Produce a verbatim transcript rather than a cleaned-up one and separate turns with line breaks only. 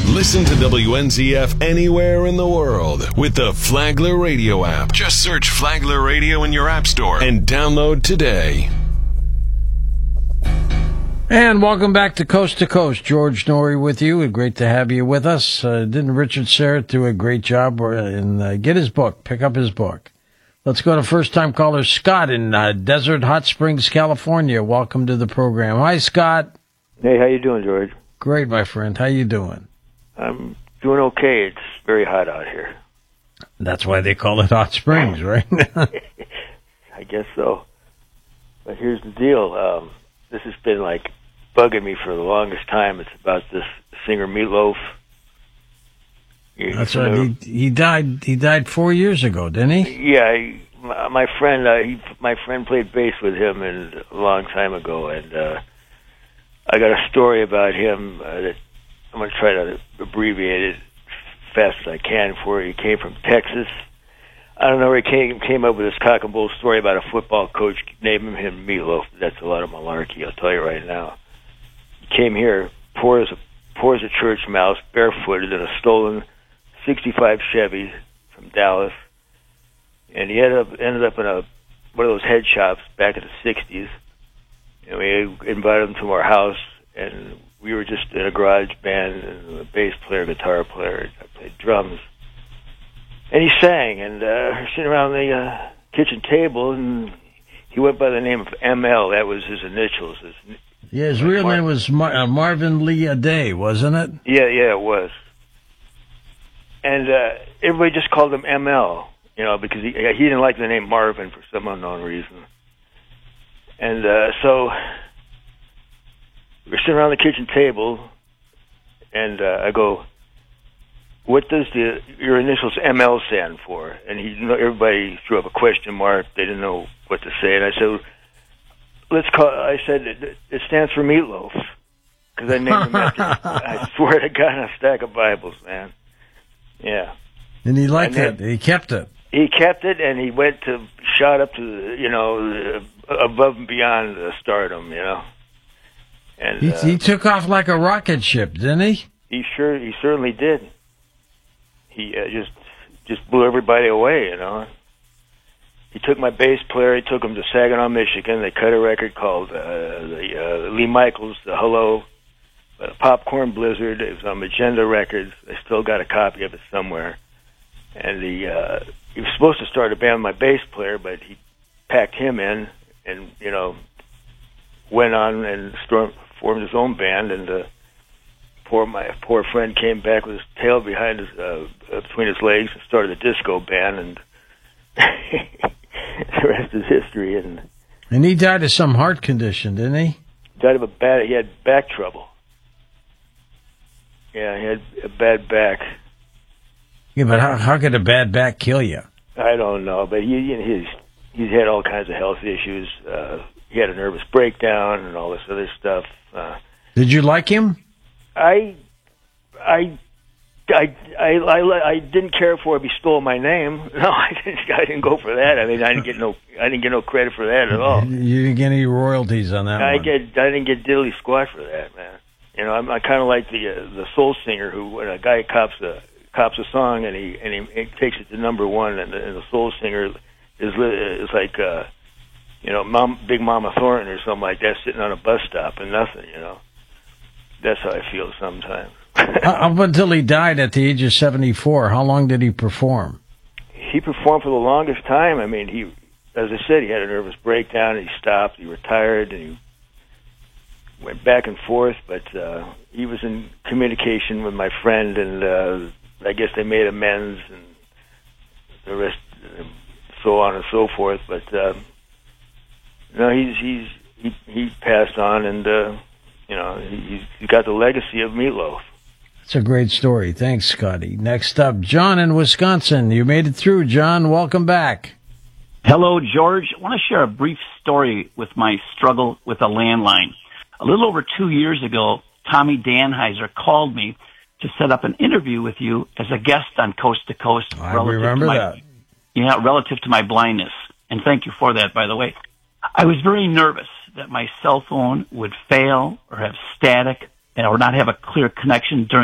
Listen to W N Z F anywhere in the world with the Flagler Radio app. Just search Flagler Radio in your app store and download today.
And welcome back to Coast to Coast. George Noory with you. Great to have you with us. Uh, didn't Richard Serrett do a great job? And uh, get his book. Pick up his book. Let's go to first-time caller Scott in uh, Desert Hot Springs, California. Welcome to the program. Hi, Scott.
Hey, how you doing, George?
Great, my friend. How you doing?
I'm doing okay. It's very hot out here.
That's why they call it Hot Springs, right?
I guess so. But here's the deal. Um, this has been, like, bugging me for the longest time. It's about this singer Meatloaf. You
That's
know,
right. He, he died. He died four years ago, didn't he?
Yeah, he, my, my friend. Uh, he, my friend played bass with him and a long time ago, and uh, I got a story about him uh, that I'm going to try to abbreviate it as fast as I can for you. He came from Texas. I don't know where he came came up with this cock and bull story about a football coach naming him Meatloaf. That's a lot of malarkey, I'll tell you right now. He came here, poor as a, poor as a church mouse, barefooted in a stolen sixty-five Chevy from Dallas, and he ended up, ended up in a one of those head shops back in the sixties, and we invited him to our house, and we were just in a garage band, and a bass player, guitar player, I played drums. And he sang, and uh, we're sitting around the uh, kitchen table, and he went by the name of M L. That was his initials. His,
yeah, his real Mar- name was Mar- uh, Marvin Lee Aday, wasn't it?
Yeah, yeah, it was. And uh, everybody just called him M L, you know, because he he didn't like the name Marvin for some unknown reason. And uh, so we're sitting around the kitchen table, and uh, I go, what does the your initials M L stand for? And he, you know, everybody threw up a question mark. They didn't know what to say. And I said, let's call. I said it, it stands for Meatloaf because I named him after. I swear to God, on a stack of Bibles, man. Yeah.
And he liked
and
it. He kept it.
He kept it, and he went to shot up to you know above and beyond the stardom, you know. And
he,
uh,
he took off like a rocket ship, didn't he?
He sure, he certainly did. He uh, just just blew everybody away, you know. He took my bass player. He took him to Saginaw, Michigan. They cut a record called uh, the uh, Lee Michaels, the Hello, uh, Popcorn Blizzard. It was on Magenta Records. I still got a copy of it somewhere. And the uh, he was supposed to start a band with my bass player, but he packed him in, and you know, went on and stormed, formed his own band. And uh, poor my poor friend came back with his tail behind his uh, between his legs and started a disco band, and the rest is history. And
and he died of some heart condition, didn't he?
Died of a bad. He had back trouble. Yeah, he had a bad back.
Yeah, but how how could a bad back kill you?
I don't know, but he he's he's had all kinds of health issues. Uh, he had a nervous breakdown and all this other stuff. Uh,
Did you like him?
I, I, I, I, I, I didn't care for if he stole my name. No, I didn't. I didn't go for that. I mean, I didn't get no. I didn't get no credit for that at all.
You didn't get any royalties on that
I
one.
get. I didn't get diddly squat for that, man. You know, I'm, I kind of like the uh, the soul singer who, when a guy cops a cops a song and he and he, he takes it to number one, and the, and the soul singer is is like, uh, you know, Mom, Big Mama Thornton or something like that, sitting on a bus stop and nothing. You know, that's how I feel sometimes.
Up until he died at the age of seventy-four, how long did he perform?
He performed for the longest time. I mean, he, as I said, he had a nervous breakdown, and he stopped, he retired, and he went back and forth, but uh, he was in communication with my friend, and uh, I guess they made amends, and the rest, so on and so forth, but uh, no, he's, he's, he, he passed on, and, uh, you know, he, he got the legacy of Meatloaf.
It's a great story. Thanks, Scotty. Next up, John in Wisconsin. You made it through, John. Welcome back.
Hello, George. I want to share a brief story with my struggle with a landline. A little over two years ago, Tommy Danheiser called me to set up an interview with you as a guest on Coast to Coast.
I remember
to my,
that.
Yeah, relative to my blindness. And thank you for that, by the way. I was very nervous that my cell phone would fail or have static or not have a clear connection during